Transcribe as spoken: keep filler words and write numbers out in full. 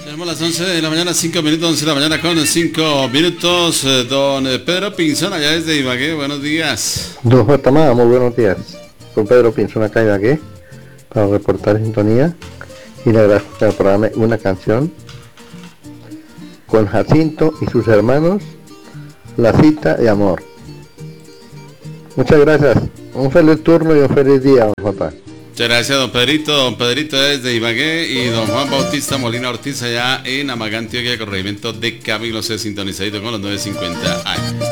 Tenemos las once de la mañana, cinco minutos, once de la mañana con cinco minutos. Don Pedro Pinzón, allá desde Ibagué, buenos días. Don J. Mada, muy buenos días. Con Pedro Pinzón acá de Ibagué, para reportar sintonía y le agradezco al programa Una Canción con Jacinto y sus hermanos, La Cita de Amor. Muchas gracias, un feliz turno y un feliz día, don J. Muchas gracias, don Pedrito. Don Pedrito desde Ibagué y don Juan Bautista Molina Ortiz allá en Amagá, Antioquia, corregimiento de Camilo C, sintonizadito con los nueve cincuenta A M.